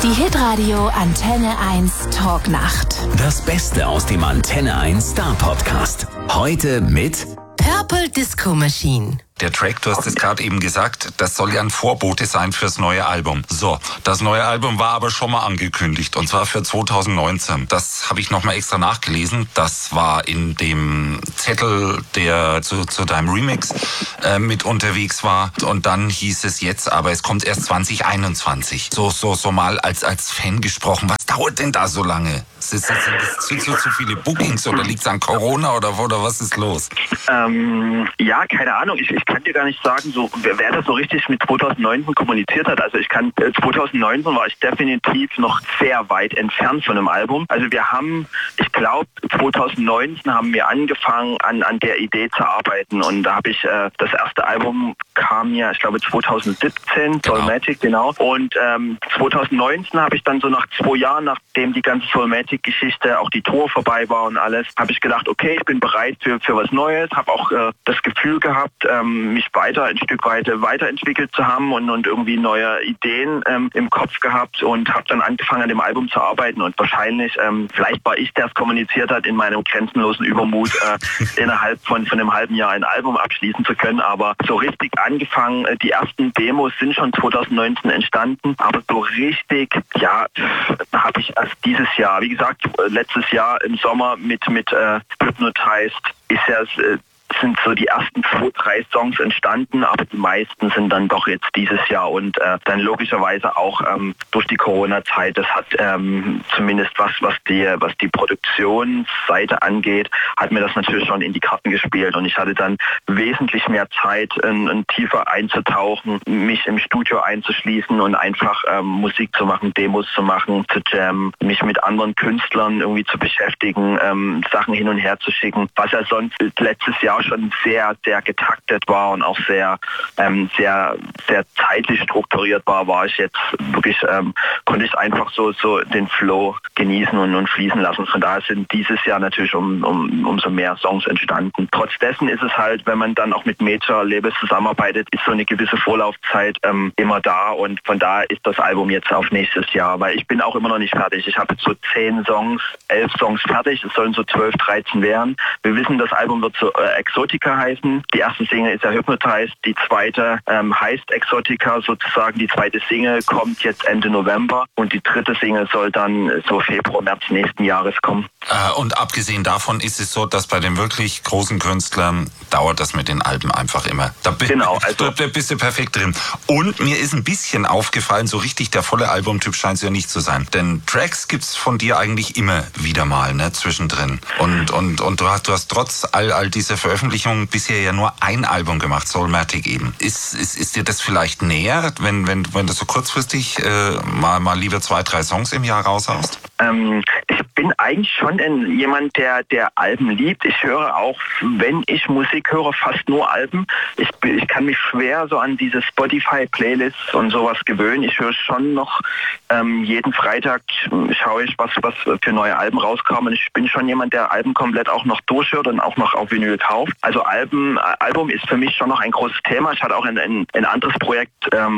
Die Hitradio Antenne 1 Talknacht. Das Beste aus dem Antenne 1 Star Podcast. Heute mit Purple Disco Machine. Der Track, du hast es gerade eben gesagt, das soll ja ein Vorbote sein fürs neue Album. So, das neue Album war aber schon mal angekündigt und zwar für 2019. Das habe ich nochmal extra nachgelesen. Das war in dem Zettel, der zu deinem Remix mit unterwegs war. Und dann hieß es jetzt, aber es kommt erst 2021. So mal als Fan gesprochen. Was dauert denn da so lange? Sind das zu viele Bookings oder liegt es an Corona oder was ist los? Ja, keine Ahnung. Ich kann dir gar nicht sagen, so wer das so richtig mit 2019 kommuniziert hat. Also 2019 war ich definitiv noch sehr weit entfernt von einem Album. Also wir haben, ich glaube 2019 haben wir angefangen an der Idee zu arbeiten und da habe ich das erste Album kam ja, ich glaube 2017, Soulmatic, genau. Und 2019 habe ich dann so nach 2 Jahren, nachdem die ganze Soulmatic-Geschichte, auch die Tour vorbei war und alles, habe ich gedacht, okay, ich bin bereit für was Neues, habe auch das Gefühl gehabt, mich ein Stück weit weiterentwickelt zu haben und irgendwie neue Ideen im Kopf gehabt und habe dann angefangen an dem Album zu arbeiten und wahrscheinlich, vielleicht war ich, der es kommuniziert hat, in meinem grenzenlosen Übermut, innerhalb von einem halben Jahr ein Album abschließen zu können, aber so richtig angefangen, die ersten Demos sind schon 2019 entstanden, aber so richtig, ja, habe ich erst dieses Jahr, wie gesagt, letztes Jahr im Sommer mit Hypnotized sind so die ersten 2, 3 Songs entstanden, aber die meisten sind dann doch jetzt dieses Jahr und dann logischerweise auch durch die Corona-Zeit. Das hat zumindest was die Produktionsseite angeht, hat mir das natürlich schon in die Karten gespielt und ich hatte dann wesentlich mehr Zeit, tiefer einzutauchen, mich im Studio einzuschließen und einfach Musik zu machen, Demos zu machen, zu jammen, mich mit anderen Künstlern irgendwie zu beschäftigen, Sachen hin und her zu schicken, was ja sonst letztes Jahr schon sehr, sehr getaktet war und auch sehr, sehr, sehr zeitlich strukturiert war ich jetzt wirklich, konnte ich einfach so den Flow genießen und fließen lassen. Von daher sind dieses Jahr natürlich umso mehr Songs entstanden. Trotz dessen ist es halt, wenn man dann auch mit Major-Labels zusammenarbeitet, ist so eine gewisse Vorlaufzeit immer da und von daher ist das Album jetzt auf nächstes Jahr, weil ich bin auch immer noch nicht fertig. Ich habe jetzt so 10 Songs, 11 Songs fertig, es sollen so 12, 13 werden. Wir wissen, das Album wird so Exotica heißen. Die erste Single ist ja Hypnotized, die zweite heißt Exotica sozusagen. Die zweite Single kommt jetzt Ende November und die dritte Single soll dann so Februar, März nächsten Jahres kommen. Und abgesehen davon ist es so, dass bei den wirklich großen Künstlern dauert das mit den Alben einfach immer. Da bist du perfekt drin. Und mir ist ein bisschen aufgefallen, so richtig der volle Albumtyp scheint es ja nicht zu sein. Denn Tracks gibt's von dir eigentlich immer wieder mal, ne, zwischendrin. Und du hast trotz all dieser Veröffentlichungen bisher ja nur ein Album gemacht, Soulmatic eben. Ist dir das vielleicht näher, wenn du so kurzfristig mal lieber 2, 3 Songs im Jahr raushaust? Ich bin eigentlich schon jemand, der Alben liebt. Ich höre auch, wenn ich Musik höre, fast nur Alben. Ich kann mich schwer so an diese Spotify-Playlists und sowas gewöhnen. Ich höre schon noch jeden Freitag, schaue ich, was für neue Alben rauskommen. Ich bin schon jemand, der Alben komplett auch noch durchhört und auch noch auf Vinyl kauft. Also Album ist für mich schon noch ein großes Thema. Ich hatte auch ein anderes Projekt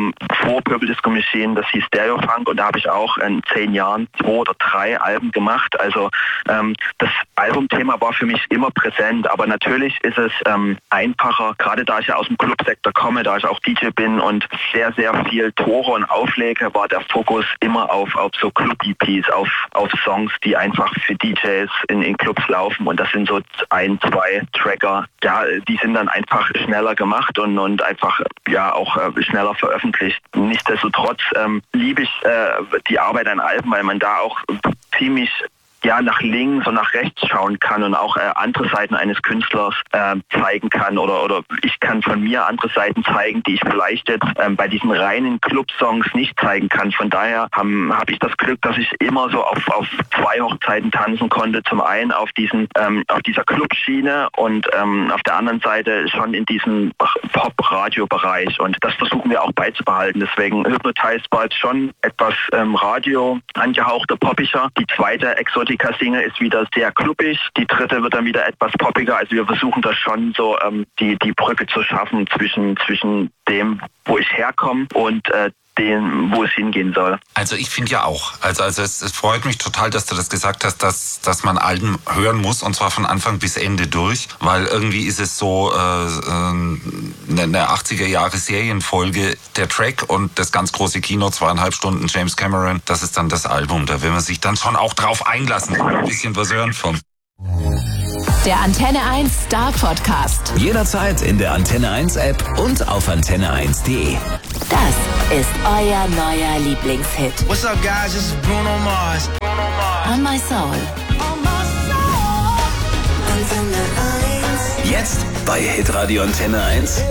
vor Purple Disco Machine, das hieß Stereo Funk und da habe ich auch in 10 Jahren 2 oder 3 Alben gemacht. Also das Albumthema war für mich immer präsent, aber natürlich ist es einfacher, gerade da ich ja aus dem Clubsektor komme, da ich auch DJ bin und sehr, sehr viel Tore und Auflege, war der Fokus immer auf so Club-EPs, auf Songs, die einfach für DJs in Clubs laufen und das sind so 1, 2 Tracker, ja, die sind dann einfach schneller gemacht und einfach ja auch schneller veröffentlicht. Nichtsdestotrotz liebe ich die Arbeit an Alben, weil man da auch ziemlich nach links und nach rechts schauen kann und auch andere Seiten eines Künstlers zeigen kann oder ich kann von mir andere Seiten zeigen, die ich vielleicht jetzt bei diesen reinen Club-Songs nicht zeigen kann. Von daher habe ich das Glück, dass ich immer so auf 2 Hochzeiten tanzen konnte. Zum einen auf dieser Club-Schiene und auf der anderen Seite schon in diesem Pop-Radio-Bereich und das versuchen wir auch beizubehalten. Deswegen Hypnotized war jetzt schon etwas Radio angehauchter, poppischer. Die zweite Exotica-Single ist wieder sehr klubbig. Die dritte wird dann wieder etwas poppiger. Also wir versuchen da schon so die Brücke zu schaffen zwischen dem, wo ich herkomme und wo es hingehen soll. Also ich finde ja auch. Also es freut mich total, dass du das gesagt hast, dass man Alben hören muss und zwar von Anfang bis Ende durch, weil irgendwie ist es so eine 80er-Jahre-Serienfolge, der Track und das ganz große Kino, 2,5 Stunden James Cameron, das ist dann das Album. Da will man sich dann schon auch drauf einlassen, ein bisschen was hören von. Der Antenne 1 Star Podcast. Jederzeit in der Antenne 1 App und auf antenne1.de. Das ist euer neuer Lieblingshit. What's up, guys? This is Bruno Mars. On My Soul. Jetzt bei Hitradio Antenne 1.